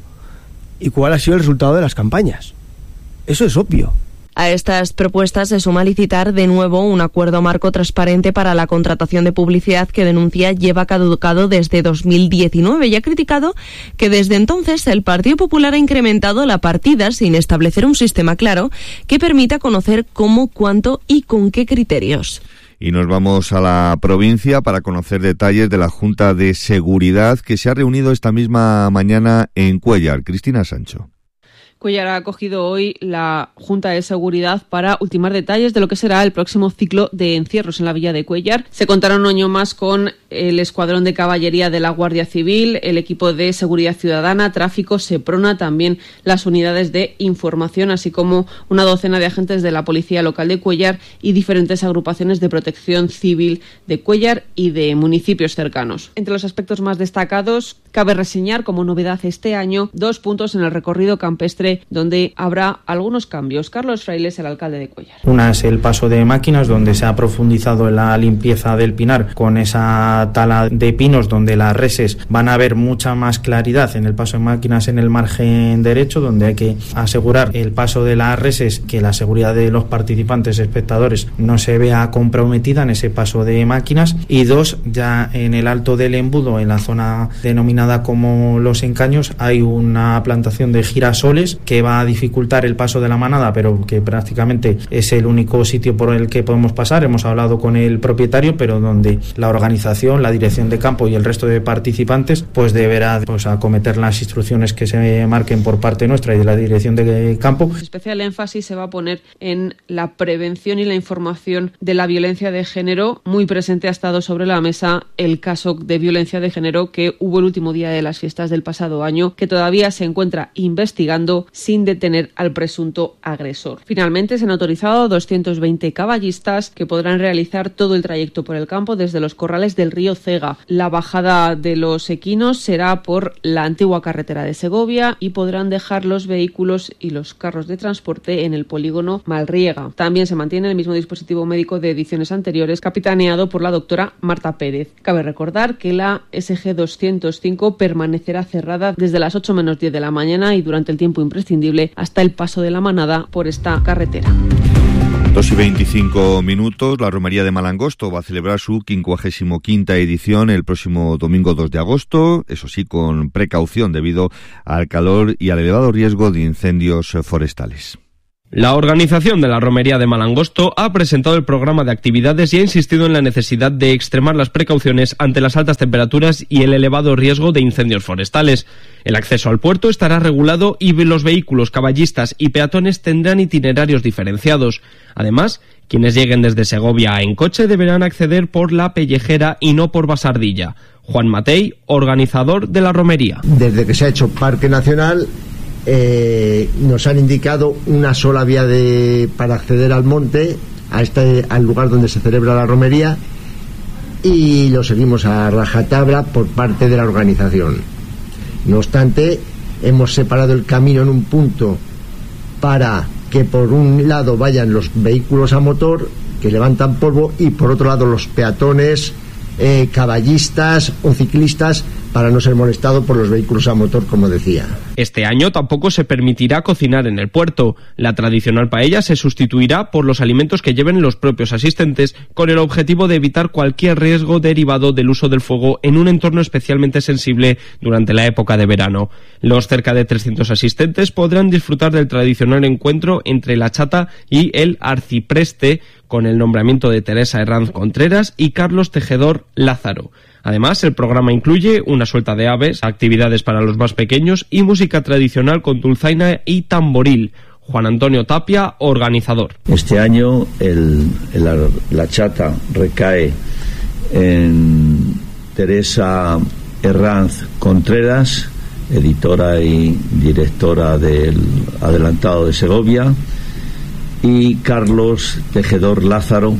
y cuál ha sido el resultado de las campañas. Eso es obvio. A estas propuestas se suma licitar de nuevo un acuerdo marco transparente para la contratación de publicidad que denuncia lleva caducado desde dos mil diecinueve y ha criticado que desde entonces el Partido Popular ha incrementado la partida sin establecer un sistema claro que permita conocer cómo, cuánto y con qué criterios. Y nos vamos a la provincia para conocer detalles de la Junta de Seguridad que se ha reunido esta misma mañana en Cuéllar. Cristina Sancho. Cuéllar ha acogido hoy la Junta de Seguridad para ultimar detalles de lo que será el próximo ciclo de encierros en la villa de Cuéllar. Se contará un año más con el Escuadrón de Caballería de la Guardia Civil, el equipo de Seguridad Ciudadana, Tráfico, Seprona, también las unidades de información, así como una docena de agentes de la Policía Local de Cuéllar y diferentes agrupaciones de protección civil de Cuéllar y de municipios cercanos. Entre los aspectos más destacados, cabe reseñar como novedad este año dos puntos en el recorrido campestre donde habrá algunos cambios. Carlos Frailes, el alcalde de Cuéllar. Una es el paso de máquinas, donde se ha profundizado en la limpieza del pinar con esa tala de pinos, donde las reses van a ver mucha más claridad en el paso de máquinas en el margen derecho, donde hay que asegurar el paso de las reses, que la seguridad de los participantes, espectadores, no se vea comprometida en ese paso de máquinas. Y dos, ya en el alto del embudo, en la zona denominada como Los Encaños, hay una plantación de girasoles que va a dificultar el paso de la manada, pero que prácticamente es el único sitio por el que podemos pasar. Hemos hablado con el propietario, pero donde la organización, la dirección de campo y el resto de participantes pues deberá pues acometer las instrucciones que se marquen por parte nuestra y de la dirección de campo. Especial énfasis se va a poner en la prevención y la información de la violencia de género. Muy presente ha estado sobre la mesa el caso de violencia de género que hubo el último día de las fiestas del pasado año, que todavía se encuentra investigando sin detener al presunto agresor. Finalmente se han autorizado doscientos veinte caballistas que podrán realizar todo el trayecto por el campo desde los corrales del río Cega. La bajada de los equinos será por la antigua carretera de Segovia y podrán dejar los vehículos y los carros de transporte en el polígono Malriega. También se mantiene el mismo dispositivo médico de ediciones anteriores, capitaneado por la doctora Marta Pérez. Cabe recordar que la S G doscientos cinco permanecerá cerrada desde las ocho menos diez de la mañana y durante el tiempo imprescindible hasta el paso de la Manada por esta carretera. dos y veinticinco minutos. La Romería de Malangosto va a celebrar su quincuagésimo quinta edición el próximo domingo dos de agosto, eso sí, con precaución debido al calor y al elevado riesgo de incendios forestales. La organización de la Romería de Malangosto ha presentado el programa de actividades y ha insistido en la necesidad de extremar las precauciones ante las altas temperaturas y el elevado riesgo de incendios forestales. El acceso al puerto estará regulado y los vehículos, caballistas y peatones tendrán itinerarios diferenciados. Además, quienes lleguen desde Segovia en coche deberán acceder por La Pellejera y no por Basardilla. Juan Matei, organizador de la Romería. Desde que se ha hecho Parque Nacional, Eh, nos han indicado una sola vía de, para acceder al monte, a este, al lugar donde se celebra la romería, y lo seguimos a rajatabla por parte de la organización. No obstante, hemos separado el camino en un punto para que por un lado vayan los vehículos a motor que levantan polvo y por otro lado los peatones, eh, caballistas o ciclistas, para no ser molestado por los vehículos a motor, como decía. Este año tampoco se permitirá cocinar en el puerto. La tradicional paella se sustituirá por los alimentos que lleven los propios asistentes, con el objetivo de evitar cualquier riesgo derivado del uso del fuego en un entorno especialmente sensible durante la época de verano. Los cerca de trescientos asistentes podrán disfrutar del tradicional encuentro entre la chata y el arcipreste, con el nombramiento de Teresa Herranz Contreras y Carlos Tejedor Lázaro. Además, el programa incluye una suelta de aves, actividades para los más pequeños y música tradicional con dulzaina y tamboril. Juan Antonio Tapia, organizador. Este año el, el, la, la chata recae en Teresa Herranz Contreras, editora y directora del Adelantado de Segovia, y Carlos Tejedor Lázaro,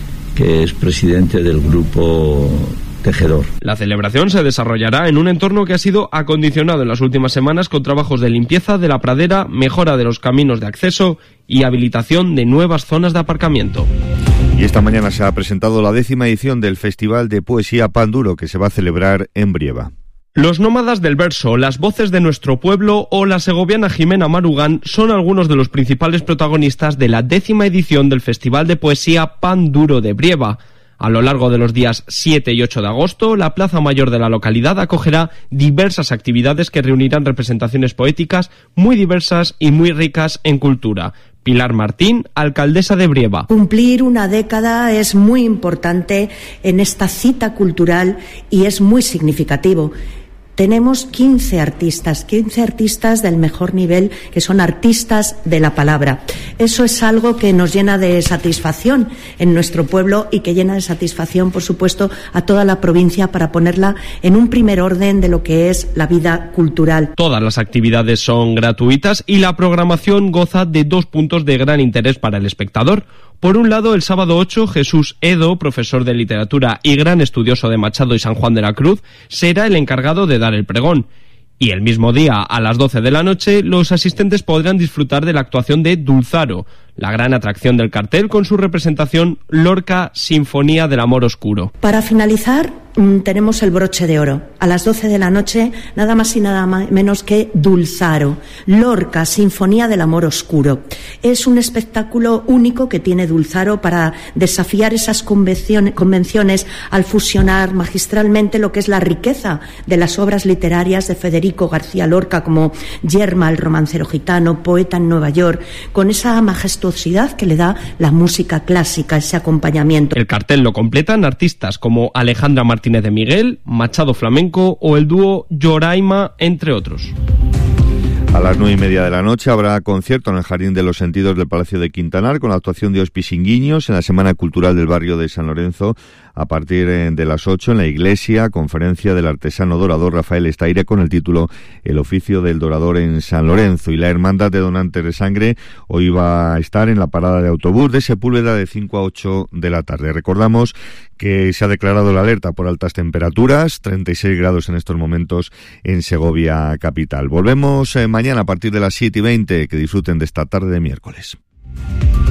que es presidente del grupo Tejedor. La celebración se desarrollará en un entorno que ha sido acondicionado en las últimas semanas con trabajos de limpieza de la pradera, mejora de los caminos de acceso y habilitación de nuevas zonas de aparcamiento. Y esta mañana se ha presentado la décima edición del Festival de Poesía Pan Duro, que se va a celebrar en Brieva. Los nómadas del verso, las voces de nuestro pueblo o la segoviana Jimena Marugán son algunos de los principales protagonistas de la décima edición del Festival de Poesía Pan Duro de Brieva. A lo largo de los días siete y ocho de agosto, la Plaza Mayor de la localidad acogerá diversas actividades que reunirán representaciones poéticas muy diversas y muy ricas en cultura. Pilar Martín, alcaldesa de Brieva. Cumplir una década es muy importante en esta cita cultural y es muy significativo. Tenemos quince artistas, quince artistas del mejor nivel, que son artistas de la palabra. Eso es algo que nos llena de satisfacción en nuestro pueblo y que llena de satisfacción, por supuesto, a toda la provincia para ponerla en un primer orden de lo que es la vida cultural. Todas las actividades son gratuitas y la programación goza de dos puntos de gran interés para el espectador. Por un lado, el sábado ocho, Jesús Edo, profesor de literatura y gran estudioso de Machado y San Juan de la Cruz, será el encargado de dar el pregón. Y el mismo día, a las doce de la noche, los asistentes podrán disfrutar de la actuación de Dulzaro, la gran atracción del cartel con su representación Lorca, Sinfonía del Amor Oscuro. Para finalizar, tenemos el broche de oro. A las doce de la noche, nada más y nada menos que Dulzaro, Lorca, Sinfonía del Amor Oscuro. Es un espectáculo único que tiene Dulzaro para desafiar esas convenciones al fusionar magistralmente lo que es la riqueza de las obras literarias de Federico García Lorca, como Yerma, el romancero gitano, Poeta en Nueva York, con esa majestuosidad que le da la música clásica, ese acompañamiento. El cartel lo completan artistas como Alejandra Martínez Martínez de Miguel, Machado Flamenco o el dúo Lloraima, entre otros. A las nueve y media de la noche habrá concierto en el Jardín de los Sentidos del Palacio de Quintanar con la actuación de Os Pisinguiños en la Semana Cultural del barrio de San Lorenzo. a partir de las ocho en la iglesia, conferencia del artesano dorador Rafael Estaire con el título El oficio del dorador en San Lorenzo. Y la Hermandad de Donantes de Sangre hoy va a estar en la parada de autobús de Sepúlveda de cinco a ocho de la tarde. Recordamos que se ha declarado la alerta por altas temperaturas, treinta y seis grados en estos momentos en Segovia capital. Volvemos eh, mañana a partir de las siete y veinte. Que disfruten de esta tarde de miércoles.